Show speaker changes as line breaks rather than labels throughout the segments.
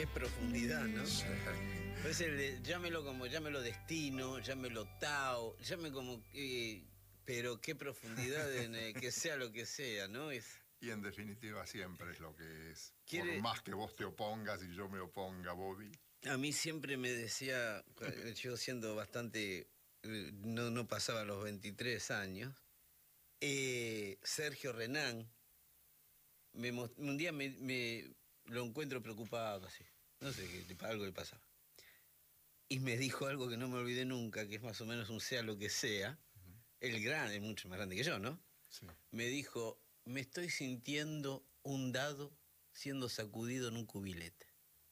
Qué profundidad, ¿no?
Sí.
Es el de, llámelo destino, llámelo Tao, llame como que... Pero qué profundidad en que sea lo que sea, ¿no?
Y en definitiva siempre es lo que es.
¿Quiere...
Por más que vos te opongas y yo me oponga, Bobby.
A mí siempre me decía, yo siendo bastante... No pasaba los 23 años, Sergio Renán, un día me lo encuentro preocupado así, no sé, algo le pasaba. Y me dijo algo que no me olvidé nunca, que es más o menos un sea lo que sea. El grande, mucho más grande que yo, ¿no?
Sí.
Me dijo, me estoy sintiendo un dado siendo sacudido en un cubilete.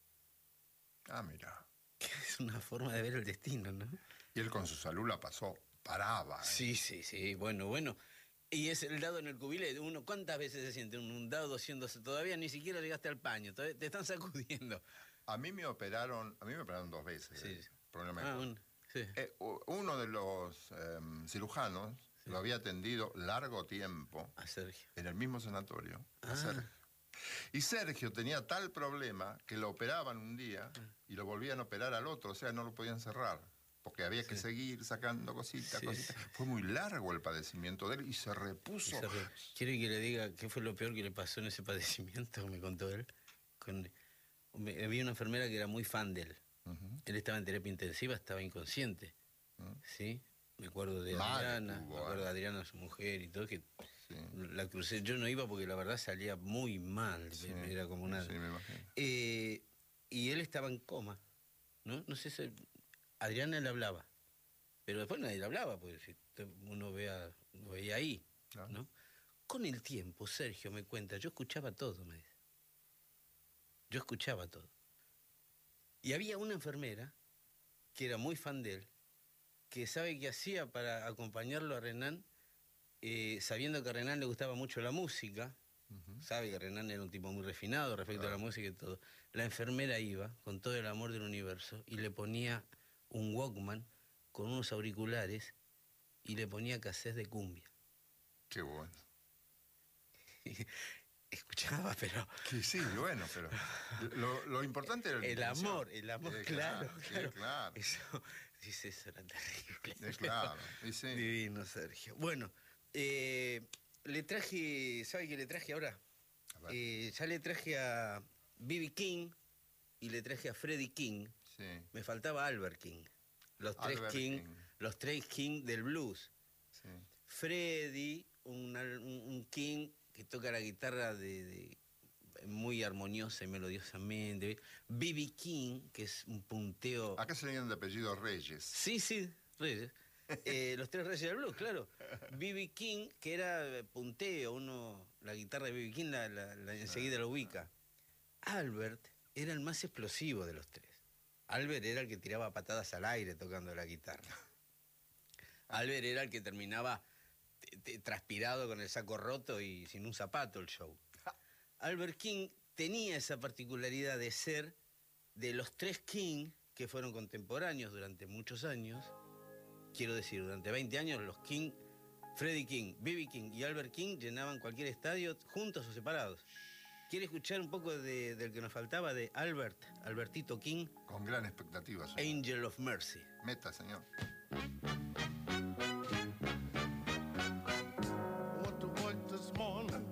Ah, mira.
Que es una forma de ver el destino, ¿no?
Y él con su salud la pasó, paraba.
Sí, bueno. Y es el dado en el cubilete. Uno, ¿cuántas veces se siente un dado siéndose? Todavía ni siquiera llegaste al paño, todavía te están sacudiendo.
A mí me operaron 2 veces.
Sí.
Sí. Uno de los cirujanos lo había atendido largo tiempo
a Sergio.
En el mismo sanatorio. A Sergio. Y Sergio tenía tal problema que lo operaban un día y lo volvían a operar al otro, o sea, no lo podían cerrar, porque había que seguir sacando cositas. Fue muy largo el padecimiento de él y se repuso.
¿Quiere que le diga qué fue lo peor que le pasó en ese padecimiento? Me contó él. Había una enfermera que era muy fan de él. Él estaba en terapia intensiva, estaba inconsciente. ¿Sí? Me acuerdo de Adriana, su mujer y todo, que la crucé. Yo no iba porque la verdad salía muy mal, era como nada.
Sí, me imagino.
Y él estaba en coma, ¿no? No sé si Adriana le hablaba, pero después nadie le hablaba, porque si uno lo veía ahí,
claro.
¿no? Con el tiempo, Sergio me cuenta, yo escuchaba todo, me dice. Yo escuchaba todo. Y había una enfermera que era muy fan de él, que sabe qué hacía para acompañarlo a Renán, sabiendo que a Renán le gustaba mucho la música, sabe que Renán era un tipo muy refinado respecto a la música y todo. La enfermera iba, con todo el amor del universo, y le ponía un Walkman con unos auriculares y le ponía cassettes de cumbia.
Qué bueno.
Escuchaba, pero...
Sí, bueno, pero lo importante era
el amor, claro.
Eso
era terrible.
Claro.
Divino, Sergio. Bueno, le traje, ¿sabe qué le traje ahora? Ya le traje a B.B. King y le traje a Freddie King.
Sí.
Me faltaba Albert King. Los tres King del blues.
Sí.
Freddie, un King que toca la guitarra muy armoniosa y melodiosamente. B.B. King, que es un punteo...
Acá se leían de apellido Reyes.
Sí, Reyes. Los tres Reyes del blues, claro. B.B. King, que era punteo, la guitarra de B.B. King enseguida lo ubica. Albert era el más explosivo de los tres. Albert era el que tiraba patadas al aire tocando la guitarra. Albert era el que terminaba transpirado con el saco roto y sin un zapato el show. Albert King tenía esa particularidad de ser de los tres King que fueron contemporáneos durante muchos años. Quiero decir, durante 20 años los King, Freddie King, B.B. King y Albert King llenaban cualquier estadio juntos o separados. ¿Quiere escuchar un poco del que nos faltaba, de Albertito King?
Con gran expectativa, señor.
Angel of Mercy.
Meta, señor.
Went to work this morning.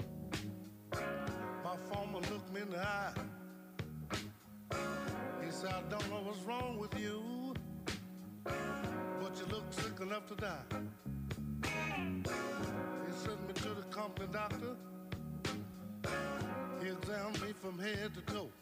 My foreman looked me in the eye. He said, I don't know what's wrong with you, but you look sick enough to die. He sent me to the company doctor. He examined me from head to toe.